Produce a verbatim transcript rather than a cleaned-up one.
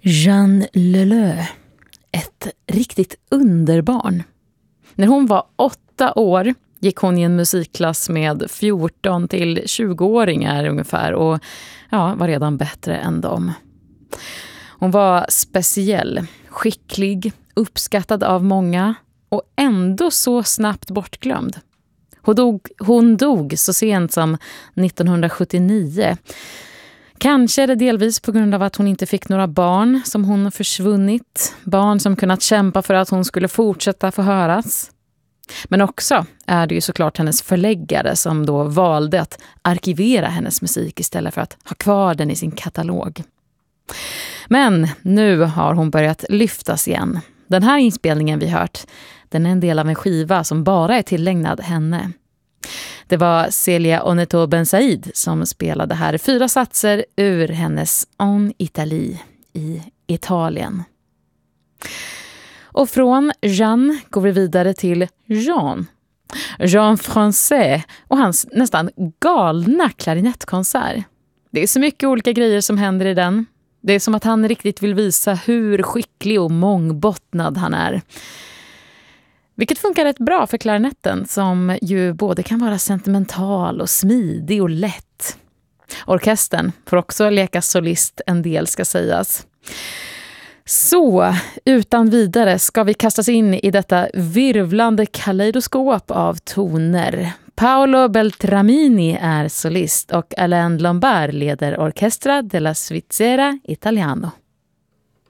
Jeanne Leleux, ett riktigt underbarn. När hon var åtta år gick hon i en musikklass med fjorton till tjugo-åringar ungefär och ja, var redan bättre än dem. Hon var speciell, skicklig, uppskattad av många och ändå så snabbt bortglömd. Hon dog, hon dog så sent som nittonhundrasjuttionio. Kanske är det delvis på grund av att hon inte fick några barn som hon försvunnit. Barn som kunnat kämpa för att hon skulle fortsätta få höras. Men också är det ju såklart hennes förläggare som då valde att arkivera hennes musik istället för att ha kvar den i sin katalog. Men nu har hon börjat lyftas igen. Den här inspelningen vi hört, den är en del av en skiva som bara är tillägnad henne. Det var Celia Oneto Bensaid som spelade här fyra satser ur hennes En Italie i Italien. Och från Jeanne går vi vidare till Jean. Jean Français och hans nästan galna klarinettkonsert. Det är så mycket olika grejer som händer i den. Det är som att han riktigt vill visa hur skicklig och mångbottnad han är. Vilket funkar rätt bra för klarinetten som ju både kan vara sentimental och smidig och lätt. Orkestern får också leka solist en del ska sägas. Så utan vidare ska vi kastas in i detta virvlande kaleidoskop av toner. Paolo Beltramini är solist och Alain Lombard leder Orchestra della Svizzera Italiano.